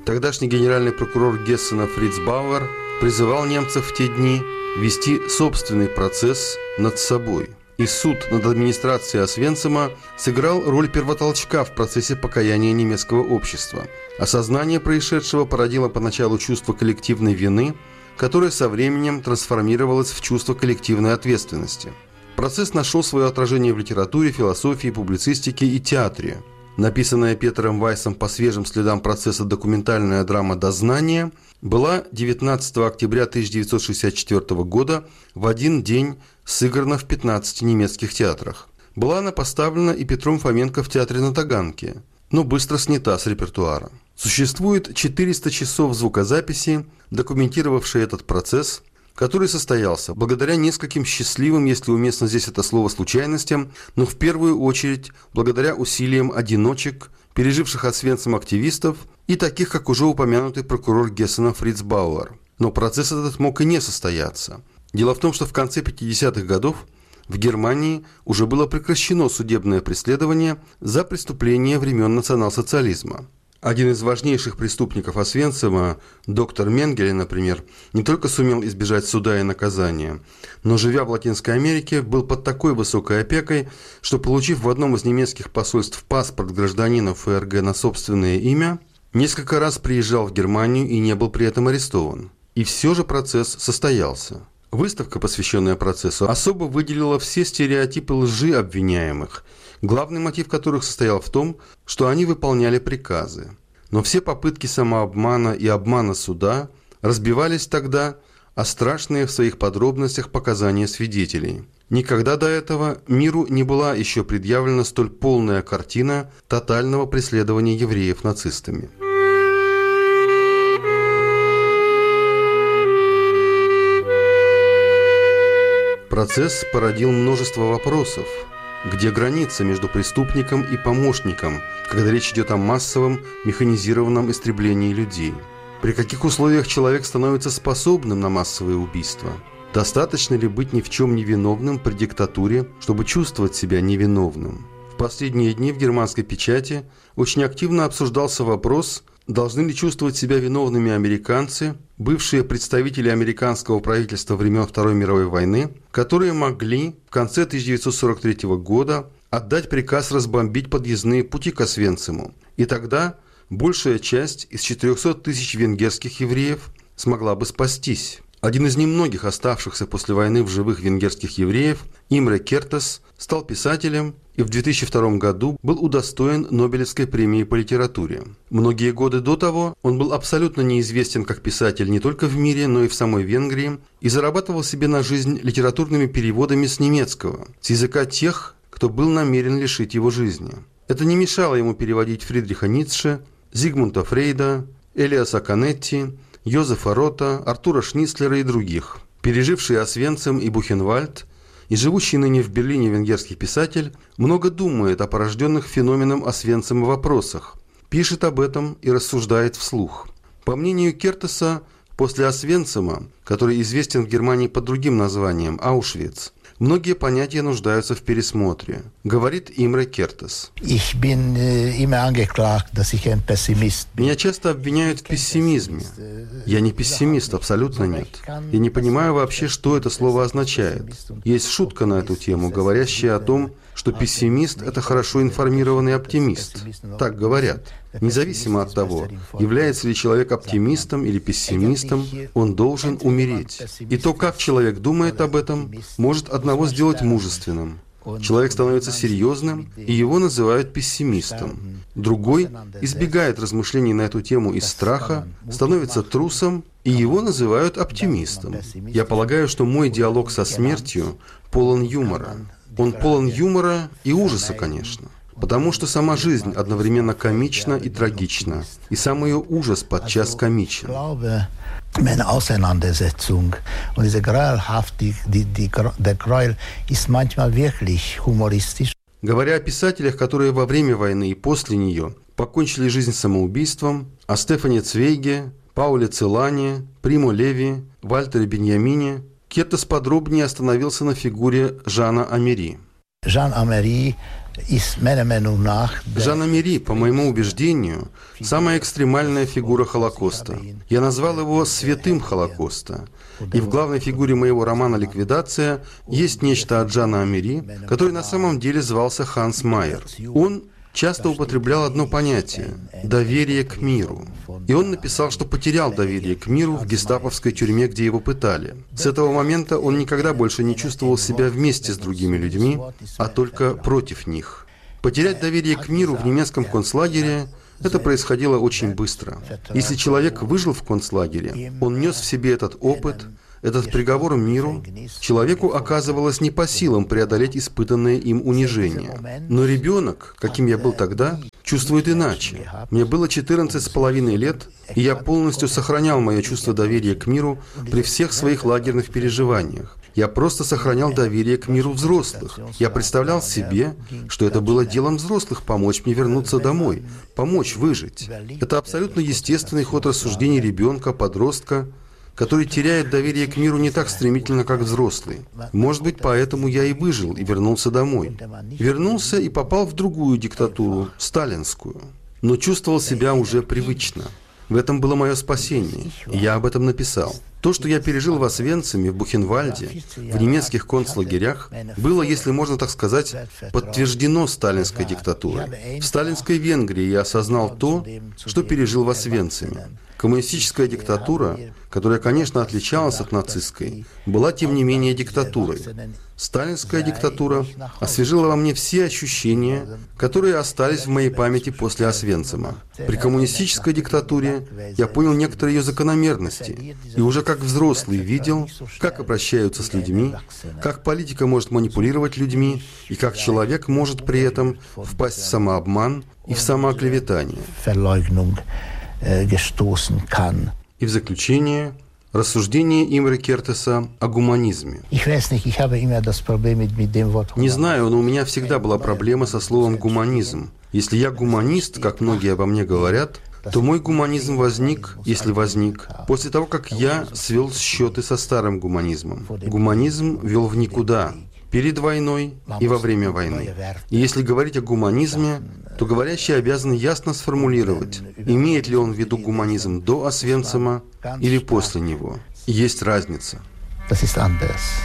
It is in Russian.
Тогдашний генеральный прокурор Гессена Фриц Бауэр призывал немцев в те дни вести собственный процесс над собой. И суд над администрацией Освенцима сыграл роль первотолчка в процессе покаяния немецкого общества. Осознание происшедшего породило поначалу чувство коллективной вины, которое со временем трансформировалось в чувство коллективной ответственности. Процесс нашел свое отражение в литературе, философии, публицистике и театре. Написанная Петером Вайсом по свежим следам процесса документальная драма «Дознание» была 19 октября 1964 года в один день сыграна в 15 немецких театрах. Была она поставлена и Петром Фоменко в театре на Таганке, но быстро снята с репертуара. Существует 400 часов звукозаписи, документировавшие этот процесс, который состоялся благодаря нескольким счастливым, если уместно здесь это слово, случайностям, но в первую очередь благодаря усилиям одиночек, переживших Освенцим активистов и таких, как уже упомянутый прокурор Гессена Фриц Бауэр. Но процесс этот мог и не состояться. Дело в том, что в конце 50-х годов в Германии уже было прекращено судебное преследование за преступления времен национал-социализма. Один из важнейших преступников Освенцима, доктор Менгеле, например, не только сумел избежать суда и наказания, но, живя в Латинской Америке, был под такой высокой опекой, что, получив в одном из немецких посольств паспорт гражданина ФРГ на собственное имя, несколько раз приезжал в Германию и не был при этом арестован. И все же процесс состоялся. Выставка, посвященная процессу, особо выделила все стереотипы лжи обвиняемых, главный мотив которых состоял в том, что они выполняли приказы. Но все попытки самообмана и обмана суда разбивались тогда о страшные в своих подробностях показания свидетелей. Никогда до этого миру не была еще предъявлена столь полная картина тотального преследования евреев нацистами. Процесс породил множество вопросов. Где граница между преступником и помощником, когда речь идет о массовом механизированном истреблении людей? При каких условиях человек становится способным на массовые убийства? Достаточно ли быть ни в чем невиновным при диктатуре, чтобы чувствовать себя невиновным? В последние дни в германской печати очень активно обсуждался вопрос, должны ли чувствовать себя виновными американцы, бывшие представители американского правительства времен Второй мировой войны, которые могли в конце 1943 года отдать приказ разбомбить подъездные пути к Освенциму. И тогда большая часть из 400 тысяч венгерских евреев смогла бы спастись. Один из немногих оставшихся после войны в живых венгерских евреев, Имре Кертес, стал писателем и в 2002 году был удостоен Нобелевской премии по литературе. Многие годы до того он был абсолютно неизвестен как писатель не только в мире, но и в самой Венгрии и зарабатывал себе на жизнь литературными переводами с немецкого, с языка тех, кто был намерен лишить его жизни. Это не мешало ему переводить Фридриха Ницше, Зигмунда Фрейда, Элиаса Канетти, Йозефа Рота, Артура Шницлера и других. Переживший Освенцим и Бухенвальд и живущий ныне в Берлине венгерский писатель много думает о порожденных феноменом Освенцима вопросах, пишет об этом и рассуждает вслух. По мнению Кертеса, после Освенцима, который известен в Германии под другим названием Аушвиц, многие понятия нуждаются в пересмотре, говорит Имре Кертес. Меня часто обвиняют в пессимизме. Я не пессимист, абсолютно нет. Я не понимаю вообще, что это слово означает. Есть шутка на эту тему, говорящая о том, что пессимист – это хорошо информированный оптимист. Так говорят. Независимо от того, является ли человек оптимистом или пессимистом, он должен умереть. И то, как человек думает об этом, может одного сделать мужественным. Человек становится серьезным, и его называют пессимистом. Другой избегает размышлений на эту тему из страха, становится трусом, и его называют оптимистом. Я полагаю, что мой диалог со смертью полон юмора. Он полон юмора и ужаса, конечно. Потому что сама жизнь одновременно комична и трагична, и сам ее ужас подчас комичен. Говоря о писателях, которые во время войны и после нее покончили жизнь самоубийством, о Стефане Цвейге, Пауле Целане, Примо Леви, Вальтере Беньямине, Кертес подробнее остановился на фигуре Жана Амери. Жан Амери Жан Амери, по моему убеждению, самая экстремальная фигура Холокоста. Я назвал его «святым Холокоста». И в главной фигуре моего романа «Ликвидация» есть нечто от Жана Амери, который на самом деле звался Ханс Майер. Он часто употреблял одно понятие – доверие к миру. И он написал, что потерял доверие к миру в гестаповской тюрьме, где его пытали. С этого момента он никогда больше не чувствовал себя вместе с другими людьми, а только против них. Потерять доверие к миру в немецком концлагере – это происходило очень быстро. Если человек выжил в концлагере, он нес в себе этот опыт, этот приговор миру, человеку оказывалось не по силам преодолеть испытанное им унижение. Но ребенок, каким я был тогда, чувствует иначе. Мне было 14,5 лет, и я полностью сохранял мое чувство доверия к миру при всех своих лагерных переживаниях. Я просто сохранял доверие к миру взрослых. Я представлял себе, что это было делом взрослых помочь мне вернуться домой, помочь выжить. Это абсолютно естественный ход рассуждений ребенка, подростка, который теряет доверие к миру не так стремительно, как взрослый. Может быть, поэтому я и выжил, и вернулся домой. Вернулся и попал в другую диктатуру, сталинскую. Но чувствовал себя уже привычно. В этом было мое спасение, и я об этом написал. То, что я пережил в Освенциме, в Бухенвальде, в немецких концлагерях, было, если можно так сказать, подтверждено сталинской диктатурой. В сталинской Венгрии я осознал то, что пережил в Освенциме. Коммунистическая диктатура, которая, конечно, отличалась от нацистской, была, тем не менее, диктатурой. Сталинская диктатура освежила во мне все ощущения, которые остались в моей памяти после Освенцима. При коммунистической диктатуре я понял некоторые ее закономерности и уже как взрослый видел, как обращаются с людьми, как политика может манипулировать людьми и как человек может при этом впасть в самообман и в самооклеветание. И в заключение рассуждение Имре Кертеса о гуманизме. Не знаю, но у меня всегда была проблема со словом «гуманизм». Если я гуманист, как многие обо мне говорят, то мой гуманизм возник, если возник, после того, как я свел счеты со старым гуманизмом. Гуманизм вел в никуда. Перед войной и во время войны. И если говорить о гуманизме, то говорящий обязан ясно сформулировать, имеет ли он в виду гуманизм до Освенцима или после него. Есть разница.